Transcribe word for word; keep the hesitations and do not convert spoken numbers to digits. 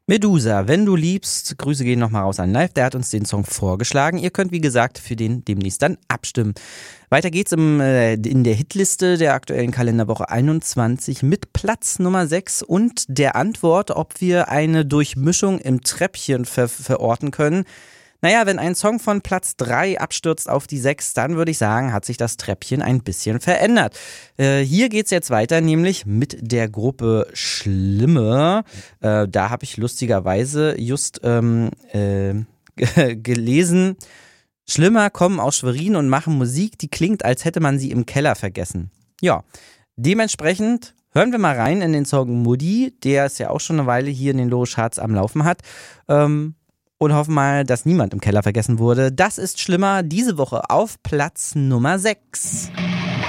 Medusa, wenn du liebst, Grüße gehen nochmal raus an Live, der hat uns den Song vorgeschlagen. Ihr könnt wie gesagt für den demnächst dann abstimmen. Weiter geht's im, äh, in der Hitliste der aktuellen Kalenderwoche einundzwanzig mit Platz Nummer sechs und der Antwort, ob wir eine Durchmischung im Treppchen ver- verorten können. Naja, wenn ein Song von Platz drei abstürzt auf die sechs, dann würde ich sagen, hat sich das Treppchen ein bisschen verändert. Äh, hier geht's jetzt weiter, nämlich mit der Gruppe Schlimme. Äh, da habe ich lustigerweise just ähm, äh, gelesen, Schlimmer kommen aus Schwerin und machen Musik, die klingt, als hätte man sie im Keller vergessen. Ja, dementsprechend hören wir mal rein in den Song Mutti, der es ja auch schon eine Weile hier in den Loro-Charts am Laufen hat. Ähm, Und hoffen mal, dass niemand im Keller vergessen wurde. Das ist Schlimmer diese Woche auf Platz Nummer sechs.